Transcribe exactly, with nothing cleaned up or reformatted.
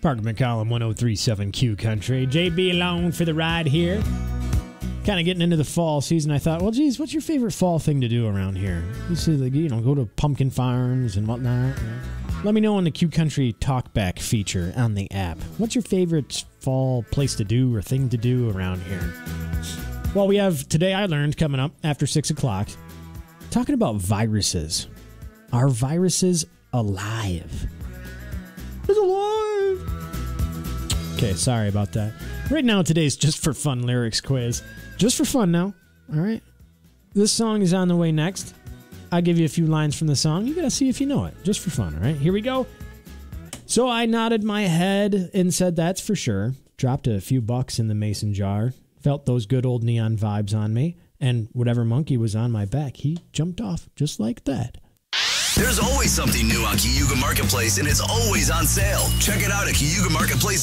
Parker McCollum, one oh three point seven Q Country. J B along for the ride here. Kind of getting into the fall season. I thought, well, geez, what's your favorite fall thing to do around here? You said, like, you know, go to pumpkin farms and whatnot. Let me know on the Q Country Talkback feature on the app. What's your favorite fall place to do or thing to do around here? Well, we have Today I Learned coming up after six o'clock. Talking about viruses. Are viruses alive? It's alive! Okay, sorry about that. Right now, today's Just for Fun lyrics quiz. Just for fun now, all right? This song is on the way next. I'll give you a few lines from the song. You got to see if you know it. Just for fun, all right? Here we go. So I nodded my head and said, that's for sure. Dropped a few bucks in the mason jar. Felt those good old neon vibes on me. And whatever monkey was on my back, he jumped off just like that. There's always something new on Cayuga Marketplace, and it's always on sale. Check it out at Cayuga Marketplace.